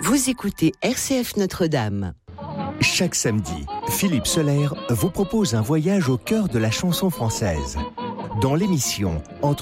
Vous écoutez RCF Notre-Dame. Chaque samedi, Philippe Soler vous propose un voyage au cœur de la chanson française. Dans l'émission Entre